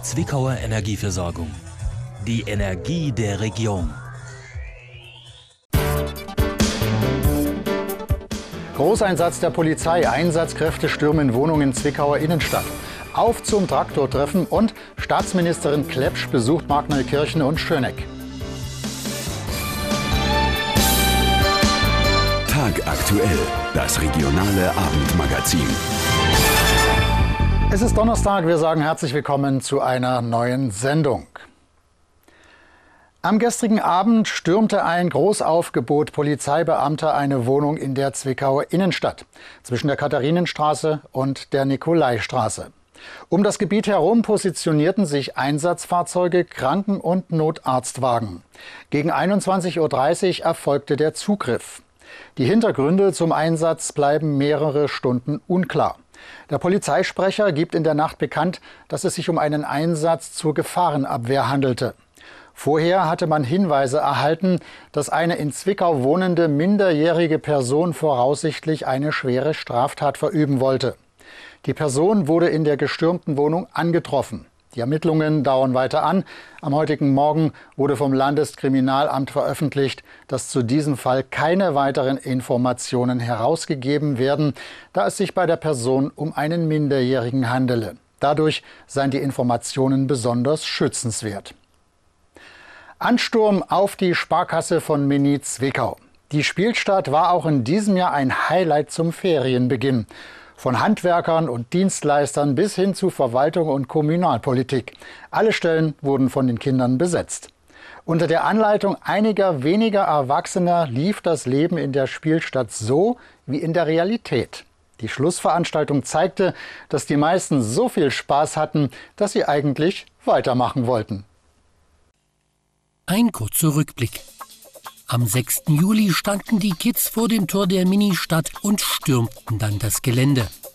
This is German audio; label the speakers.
Speaker 1: Zwickauer Energieversorgung. Die Energie der Region.
Speaker 2: Großeinsatz der Polizei, Einsatzkräfte stürmen Wohnungen in Zwickauer Innenstadt. Auf zum Traktortreffen und Staatsministerin Klepsch besucht Markneukirchen und Schöneck.
Speaker 3: Tagaktuell, das regionale Abendmagazin.
Speaker 2: Es ist Donnerstag, wir sagen herzlich willkommen zu einer neuen Sendung. Am gestrigen Abend stürmte ein Großaufgebot Polizeibeamter eine Wohnung in der Zwickauer Innenstadt zwischen der Katharinenstraße und der Nikolaistraße. Um das Gebiet herum positionierten sich Einsatzfahrzeuge, Kranken- und Notarztwagen. Gegen 21:30 Uhr erfolgte der Zugriff. Die Hintergründe zum Einsatz bleiben mehrere Stunden unklar. Der Polizeisprecher gibt in der Nacht bekannt, dass es sich um einen Einsatz zur Gefahrenabwehr handelte. Vorher hatte man Hinweise erhalten, dass eine in Zwickau wohnende minderjährige Person voraussichtlich eine schwere Straftat verüben wollte. Die Person wurde in der gestürmten Wohnung angetroffen. Die Ermittlungen dauern weiter an. Am heutigen Morgen wurde vom Landeskriminalamt veröffentlicht, dass zu diesem Fall keine weiteren Informationen herausgegeben werden, da es sich bei der Person um einen Minderjährigen handele. Dadurch seien die Informationen besonders schützenswert. Ansturm auf die Sparkasse von Mini Zwickau. Die Spielstadt war auch in diesem Jahr ein Highlight zum Ferienbeginn. Von Handwerkern und Dienstleistern bis hin zu Verwaltung und Kommunalpolitik. Alle Stellen wurden von den Kindern besetzt. Unter der Anleitung einiger weniger Erwachsener lief das Leben in der Spielstadt so wie in der Realität. Die Schlussveranstaltung zeigte, dass die meisten so viel Spaß hatten, dass sie eigentlich weitermachen wollten.
Speaker 4: Ein kurzer Rückblick. Am 6. Juli standen die Kids vor dem Tor der Ministadt und stürmten dann das Gelände.